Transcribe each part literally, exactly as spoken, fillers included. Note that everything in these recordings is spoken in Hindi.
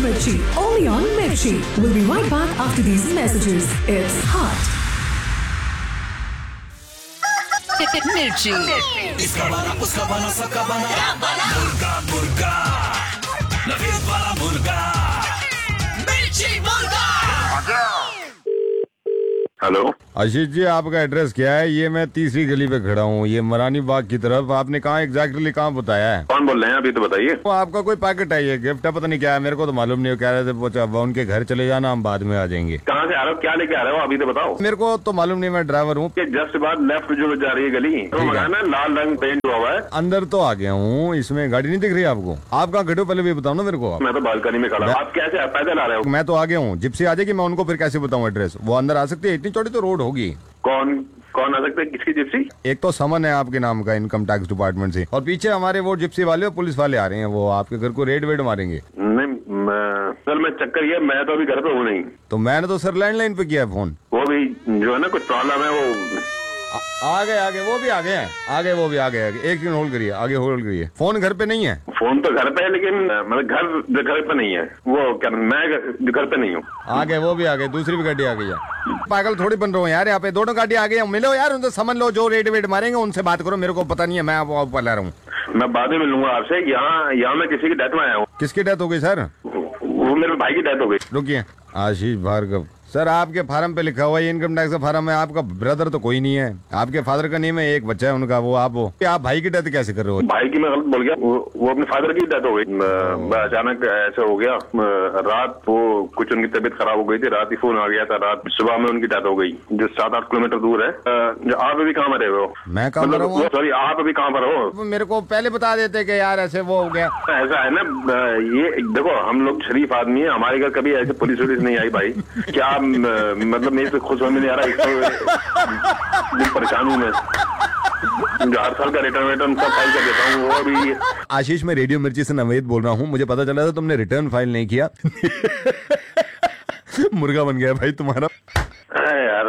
Mirchi, only on Mirchi. We'll be right back after these messages. It's hot. Mirchi. इसका बना उसका बना सबका बना मुर्गा मुर्गा नवीद वाला मुर्गा मिर्ची मुर्गा। हेलो आशीष जी, आपका एड्रेस क्या है? ये मैं तीसरी गली पे खड़ा हूँ, ये मरानी बाग की तरफ। आपने कहाँ एग्जैक्टली कहाँ बताया है? कौन बोल रहे हैं अभी तो बताइए। वो आपका कोई पैकेट है, ये गिफ्ट है, पता नहीं क्या है, मेरे को तो मालूम नहीं। कह रहे थे वो वो उनके घर चले जाना, हम बाद में आ जाएंगे। कहाँ से आ रहे हो, क्या लेके आ रहे हो अभी तो बताओ। मेरे को तो मालूम नहीं, मैं ड्राइवर हूँ। जस्ट बाद लेफ्ट जो जा रही है गली तो ना लाल रंग पेंट हुआ है। अंदर तो आ गया हूँ, इसमें गाड़ी नहीं दिख रही आपको? आप कहाँ खड़े हो पहले भी बताओ ना मेरे को। मैं तो बालकनी में खड़ा हूँ। आप कैसे पैदल आ रहे हो? मैं तो आ गया हूँ, जिप्सी आ जाएगी, मैं उनको फिर कैसे बताऊँ एड्रेस? वो अंदर आ सकती है, इतनी चौड़ी तो रोड होगी। कौन कौन आ सकते हैं? किसकी जिप्सी? एक तो समन है आपके नाम का, इनकम टैक्स डिपार्टमेंट से, और पीछे हमारे वो जिप्सी वाले और पुलिस वाले आ रहे हैं, वो आपके घर को रेड वेड मारेंगे। नहीं मैं, सर मैं चक्कर ये मैं तो अभी घर पे हूँ नहीं। तो मैंने तो सर लैंडलाइन पे किया है फोन। वो भी जो है ना कुछ प्रॉब्लम है वो आ, आ गए आगे वो भी आ गए हैं, आगे वो भी आ गए आगे। एक दिन होल्ड करिए, आगे होल्ड करिए। फोन घर पे नहीं है? फोन तो घर पे है लेकिन मतलब घर घर पे नहीं है। वो क्या मैं घर पे नहीं हूँ। आगे वो भी आ गए, दूसरी भी गाड़ी आ गई है। पागल थोड़ी बन रहा हूँ यार, यहाँ पे दोनों गाड़ी आ गई है। मिलो यार, उनसे समझ लो, जो रेड वेड मारेंगे उनसे बात करो, मेरे को पता नहीं है, मैं आपको ऊपर ला रहा हूँ। मैं बाद में मिलूंगा आपसे। यहाँ यहाँ मैं किसी की डेथ में आया हूँ। किसकी डेथ हो गई सर? वो मेरे भाई की डेथ हो गई। रुकिए, आशीष भार्गव सर, आपके फार्म पे लिखा हुआ है इनकम टैक्स का फार्म है। आपका ब्रदर तो कोई नहीं है, आपके फादर का नेम है, एक बच्चा है उनका, वो आप हो। आप भाई की डेथ कैसे कर रहे हो? भाई की मैं गलत बोल गया। वो, वो अपने फादर की डेथ हो गई। अचानक ऐसे हो गया। रात वो कुछ उनकी तबीयत खराब हो गई थी, रात ही फोन आ गया था, रात सुबह में उनकी डेथ हो गई, जो सात आठ किलोमीटर दूर है। जो आप अभी कहाँ पर हो? मैं कहाँ पर हूँ? सॉरी, आप अभी कहाँ पर हो? मेरे को पहले बता देते कि यार ऐसे वो हो गया। ऐसा है ना, ये देखो हम लोग शरीफ आदमी है, हमारे घर कभी ऐसे पुलिस वुलिस नहीं आई भाई। क्या मतलब मेरे से खुश होने नहीं आ रहा, परेशान हूँ मैं। जो हर साल का रिटर्न रिटर्न सब फाइल कर देता हूँ, वो अभी। आशीष, मैं रेडियो मिर्ची से नवेद बोल रहा हूँ। मुझे पता चला था तुमने रिटर्न फाइल नहीं किया। मुर्गा बन गया भाई तुम्हारा। यार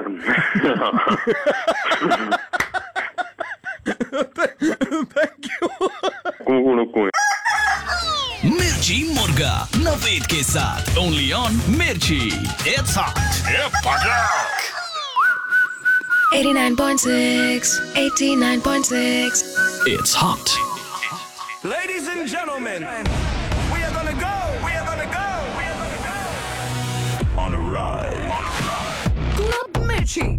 थैंक यू। मिर्ची मुर्गा नवेद के साथ ओनली ऑन मिर्ची। It's hot. eighty-nine point six, eighty-nine point six. It's hot. Ladies and gentlemen, we are gonna go, we are gonna go, we are gonna go on a ride. Club Mirchi.